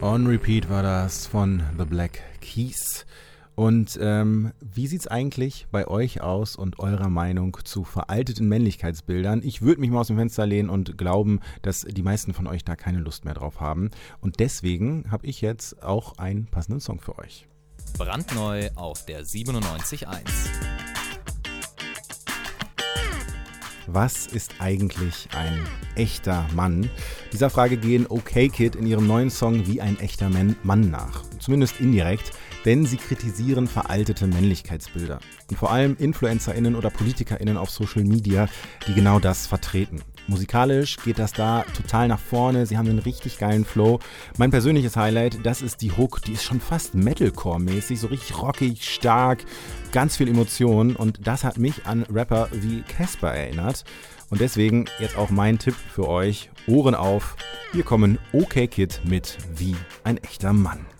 On Repeat war das von The Black Keys. Und wie sieht's eigentlich bei euch aus und eurer Meinung zu veralteten Männlichkeitsbildern? Ich würde mich mal aus dem Fenster lehnen und glauben, dass die meisten von euch da keine Lust mehr drauf haben. Und deswegen habe ich jetzt auch einen passenden Song für euch. Brandneu auf der 97.1. Was ist eigentlich ein echter Mann? Dieser Frage gehen OK-Kid in ihrem neuen Song Wie ein echter Mann nach. Zumindest indirekt, denn sie kritisieren veraltete Männlichkeitsbilder. Und vor allem InfluencerInnen oder PolitikerInnen auf Social Media, die genau das vertreten. Musikalisch geht das da total nach vorne, sie haben einen richtig geilen Flow. Mein persönliches Highlight, das ist die Hook, die ist schon fast Metalcore-mäßig, so richtig rockig, stark, ganz viel Emotion und das hat mich an Rapper wie Casper erinnert. Und deswegen jetzt auch mein Tipp für euch, Ohren auf, hier kommen OK-Kid mit Wie ein echter Mann.